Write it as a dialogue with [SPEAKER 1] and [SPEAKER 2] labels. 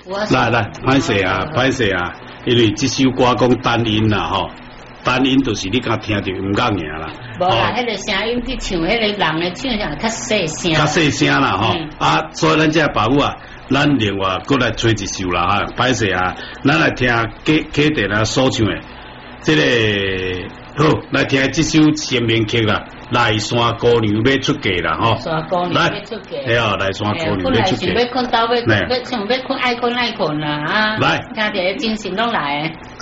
[SPEAKER 1] 来，歹势啊，因为这首歌讲单音啦吼，单音就是你敢听着唔敢赢啦。
[SPEAKER 2] 无啦，迄个声音你唱，迄个人的唱上较细声。
[SPEAKER 1] 较细声啦吼，所以咱这爸母啊，咱另外过来吹一首啦哈，歹势啊，咱来听启迪啦所唱的，这个好来听这首成名曲啦。来山姑娘要出嫁啦吼！
[SPEAKER 2] 山姑娘要出嫁，
[SPEAKER 1] 哎呀，来山姑娘要出嫁。
[SPEAKER 2] 要困到要困爱困啦啊！
[SPEAKER 1] 来，
[SPEAKER 2] 听着精神拢来。